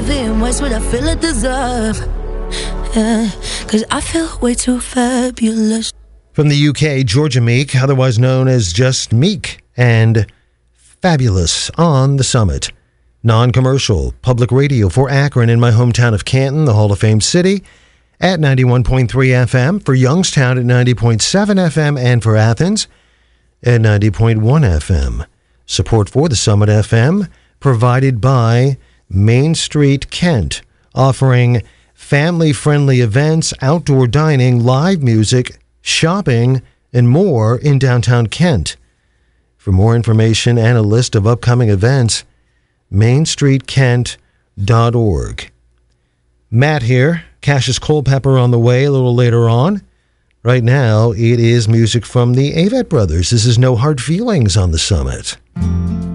living, why should I feel I deserve? Yeah, 'cause I feel way too fabulous. From the UK, Georgia Meek, otherwise known as just Meek, and Fabulous on the Summit. Non-commercial public radio for Akron in my hometown of Canton, the Hall of Fame city, at 91.3 FM, for Youngstown at 90.7 FM, and for Athens at 90.1 FM. Support for the Summit FM provided by Main Street Kent, offering family-friendly events, outdoor dining, live music, shopping, and more in downtown Kent. For more information and a list of upcoming events, mainstreetkent.org. Matt here. Cassius Culpepper on the way a little later on. Right now, it is music from the Avett Brothers. This is No Hard Feelings on the Summit.